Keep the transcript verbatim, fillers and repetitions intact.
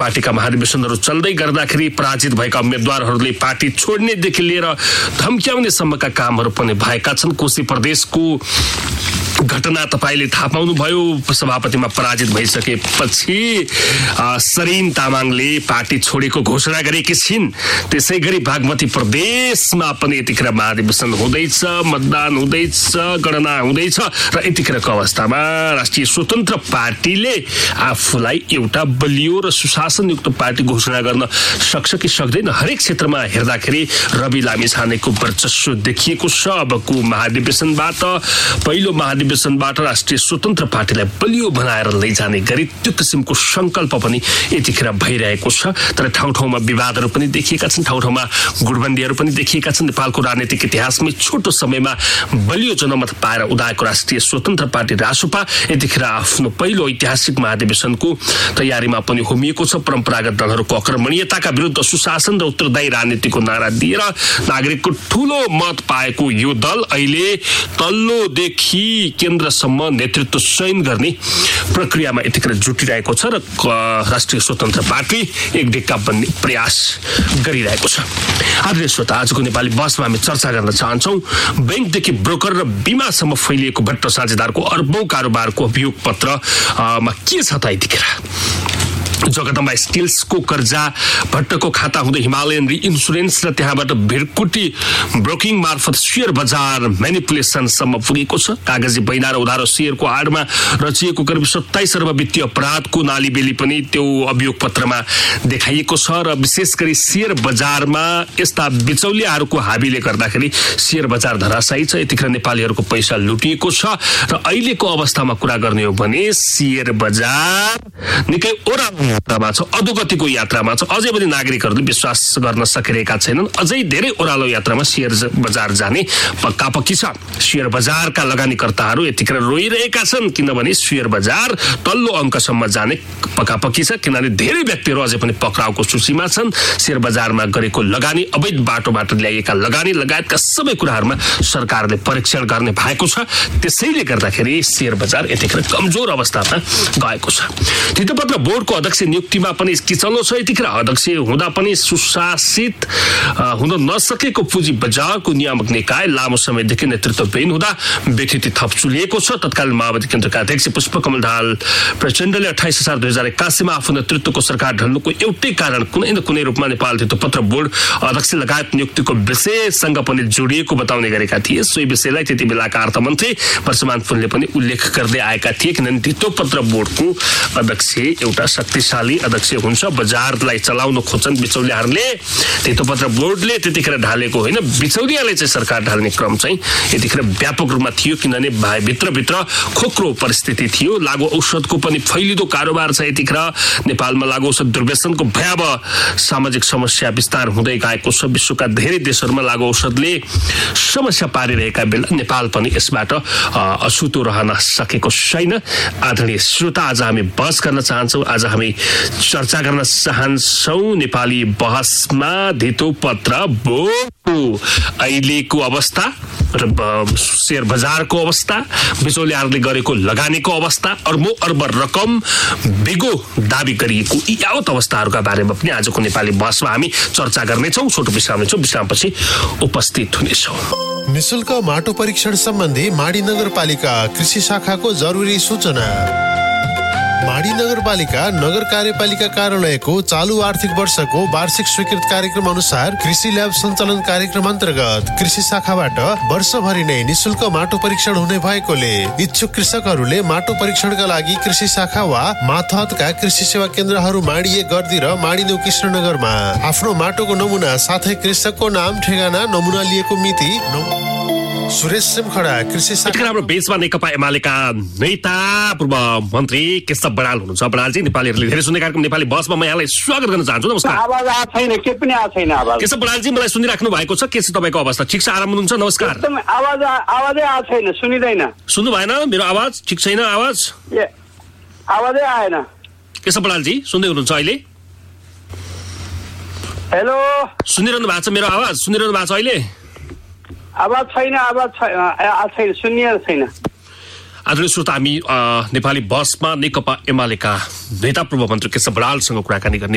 पार्टीका महाधिवेशनहरू चल्दै गर्दाखेरि पराजित भएका उम्मेदवारहरूले पार्टी छोड्नेदेखि लिएर धम्क्याउनेसम्मका कामहरू पनि भएका छन्। कोशी प्रदेशको घटना तपाईले थाहा पाउनुभयो। सभापतिमा पराजित भइसकेपछि सरिन तामाङले पार्टी छोडेको घोषणा गरेकी छिन्। त्यसै गरी बागमती प्रदेशमा पनि यतिखेर महाधिवेशन हुँदैछ, मतदान हुँदैछ, गणना हुँदैछ र यतिखेरको अवस्थामा राष्ट्रिय स्वतन्त्र पार्टीले आफूलाई एउटा बलियो र सुशासनयुक्त पार्टी घोषणा गर्न सक्छ कि सक्दैन, हरेक क्षेत्रमा हेर्दाखेरि रवि लामिछानेको वर्चस्व देखिएको छ। अबको महाधिवेशनबाट पहिलो महाधिवेशनबाट राष्ट्रिय स्वतन्त्र पार्टीलाई बलियो बनाएर लैजाने गरी त्यो किसिमको संकल्प पनि यतिखेर भइरहेको छ। तर ठाउँ ठाउँमा विवादहरू पनि देखिएका छन्, ठाउँ ठाउँमा गुटबन्दीहरू पनि देखिएका छन्। नेपालको राजनीतिक इतिहासमै छोटो समयमा बलियो जनमत पाएर उदाएको राष्ट्रिय स्वतन्त्र पार्टी रासोपा यतिखेर आफ्नो पहिलो ऐतिहासिक महाधिवेशनको तयारीमा पनि होमिएको छ। परम्परागत दलहरूको अकर्मणीयताका विरुद्ध सुशासन र उत्तरदायी राजनीतिको नारा दिएर नागरिकको ठूलो मत पाएको यो दल अहिले तल्लोदेखि केन्द्रसम्म नेतृत्व चयन गर्ने प्रक्रियामा यतिखेर जुटिरहेको छ र राष्ट्रिय स्वतन्त्र पार्टी एक ढिक्का बन्ने प्रयास गरिरहेको छ। आदरणीय श्रोता, आजको नेपाली बसमा हामी चर्चा गर्न चाहन्छौँ बैंकदेखि ब्रोकर र बीमासम्म फैलिएको भट्ट साझेदारको अर्बौं कारोबारको अभियोग पत्रमा के छ त यतिखेर। जगदम्बा स्टिल्सको कर्जा भट्टको खाता हुँदै हिमालयन रि इन्सुरेन्स र त्यहाँबाट भिरकुटी ब्रोकिङ मार्फत शेयर बजार म्यानिपुलेसनसम्म पुगेको छ। कागजी बैना र उधारो शेयरको आडमा रचिएको करिब सत्ताइस अर्ब वित्तीय अपराधको नालीबेली पनि त्यो अभियोग पत्रमा देखाइएको छ र विशेष गरी शेयर बजारमा यस्ता बिचौलियाहरूको हाबीले गर्दाखेरि शेयर बजार धराशायी छ। यतिखेर नेपालीहरूको पैसा लुटिएको छ र अहिलेको अवस्थामा कुरा गर्ने हो भने शेयर बजार निकै ओह्रालो यात्रामा छ, अधोगतिको यात्रामा छ। अझै पनि नागरिकहरूले विश्वास गर्न सकिरहेका छैनन्। अझै धेरै ओह्रालो यात्रामा शेयर बजार जाने पक्का पक्की छ। शेयर बजारका लगानीकर्ताहरू यतिखेर रोइरहेका छन् किनभने शेयर बजार तल्लो अङ्कसम्म जाने पक्का पक्की छ, किनभने धेरै व्यक्तिहरू अझै पनि पक्राउको सूचीमा छन्। शेयर बजारमा गरेको लगानी, अवैध बाटोबाट ल्याइएका लगानी लगायतका सबै कुराहरूमा सरकारले परीक्षण गर्ने भएको छ। त्यसैले गर्दाखेरि शेयर बजार यतिखेर कमजोर अवस्थामा गएको छ। धितोपत्र बोर्डको अध्यक्ष नियुक्तिमा पनि किचलो छ। यतिखेर अध्यक्ष हुँदा पनि सुशासित हुन नसकेको पुँजी बजारको नियामक निकाय लामो समयदेखि नेतृत्वविहीन हुँदा व्यथिति थप चुलिएको छ। तत्कालीन माओवादी केन्द्रका अध्यक्ष पुष्पकमल दाहाल प्रचण्डले अठाइस हजार दुई हजार एक्कासीमा आफू नेतृत्वको सरकार ढल्नुको एउटै कारण कुनै न कुनै रूपमा नेपाल धितोपत्र बोर्ड अध्यक्ष लगायत नियुक्तिको विषयसँग पनि जोडिएको बताउने गरेका थिए। सोही विषयलाई त्यति बेलाका अर्थमन्त्री परशुराम पुनले पनि उल्लेख गर्दै आएका थिए, किनभने धितोपत्र बोर्डको अध्यक्ष एउटा शक्तिशाली अध्यक्ष हुन्छ। बजारलाई चलाउन खोज्छन् बिचौलियाहरूले, धितोपत्र बोर्डले त्यतिखेर ढालेको होइन, बिचौलियाले चाहिँ सरकार ढाल्ने क्रम चाहिँ यतिखेर व्यापक रूपमा थियो, किनभने भित्रभित्र खोक्रो परिस्थिति थियो। लागु औषधको पनि फैलिदो कारोबार छ। यतिखेर नेपालमा लागु औषध दुर्व्यसनको भयावह सामाजिक समस्या विस्तार हुँदै गएको छ। विश्वका धेरै देशहरूमा लागु औषधले समस्या पारिरहेका बेला नेपाल पनि यसबाट अछुतो रहन सकेको छैन। आदरणीय श्रोता, आज हामी बहस गर्न चाहन्छौँ, आज हामी चर्चा गर्न चाहन्छौँ नेपाली बहसमा धितोपत्र बोर्डको अहिलेको अवस्था र शेयर बजारको अवस्था, बिचौलियाहरूले गरेको लगानीको अवस्था, अर्बौं अर्ब रकम बिगो दावी गरिएको यी यावत अवस्थाहरूका बारेमा पनि आजको नेपाली बहसमा हामी चर्चा गर्नेछौँ। छोटो विश्राम लिन्छौँ, विश्रामपछि उपस्थित हुनेछौँ। निशुल्क माटो परीक्षण सम्बन्धी माडी नगरपालिका कृषि शाखाको जरुरी सूचना। माडी नगरपालिका नगर कार्यपालिका कार्यालयको चालू आर्थिक वर्षको वार्षिक स्वीकृत कार्यक्रम अनुसार कृषि ल्याब सञ्चालन कार्यक्रम अन्तर्गत कृषि शाखाबाट वर्षभरि नै निशुल्क माटो परीक्षण हुने भएकोले इच्छुक कृषकहरूले माटो परीक्षणका लागि कृषि शाखा वा मातहतका कृषि सेवा केन्द्रहरू माडी एक गर्दी र माडी नौ कृष्णनगरमा आफ्नो माटोको नमुना साथै कृषकको नाम, ठेगाना, नमुना लिएको मिति सुरेश सिमखडा कृषि शाखा। हाम्रो बेचमा नेकपा एमालेका नेता पूर्व मन्त्री केशव बडाल हुनुहुन्छ। बडालजी, नेपालीहरूले धेरै सुन्ने कार्यक्रम नेपाली बसमा म यहाँलाई स्वागत गर्न चाहन्छु। नमस्कार। आवाज आएको छैन, के पनि आएको छैन आवाज। केशव बडालजी, मलाई सुनिराख्नु भएको छ? के छ तपाईँको अवस्था? ठिक छ, आराम हुनुहुन्छ? नमस्कार। एकदम आवाज आवाजै आएको छैन, सुनिदैन। सुन्नु भएन मेरो आवाज? ठिक छैन आवाज? ए आवाजै आएन। केशव बडालजी, सुन्दै हुनुहुन्छ अहिले? हेलो, सुनिरहनु भएको छ मेरो आवाज? सुनिरहनु भएको छ अहिले? आवाज छैन, आवाज छैन, सुनिए छैन। आदरणीय श्रोता, हामी नेपाली बसमा नेकपा एमालेका नेता पूर्व मन्त्री केशव बडालसँग कुराकानी गर्ने